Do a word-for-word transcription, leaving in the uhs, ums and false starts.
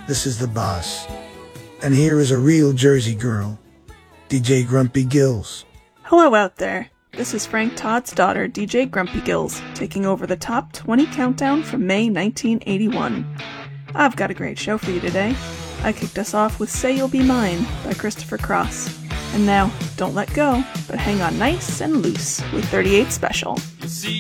this is the boss. And here is a real Jersey girl, D J Grumpy Gills. Hello out there. This is Frank Todd's daughter, D J Grumpy Gills, taking over the top twenty countdown from May nineteen eighty-one. I've got a great show for you today. I kicked us off with Say You'll Be Mine by Christopher Cross. And now, don't let go, but hang on nice and loose with thirty-eight Special.